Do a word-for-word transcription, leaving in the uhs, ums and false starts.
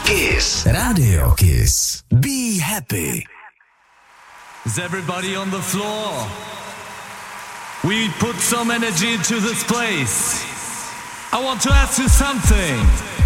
Kiss. Radio Kiss. Be happy. Is everybody on the floor? We put some energy into this place. I want to ask you something.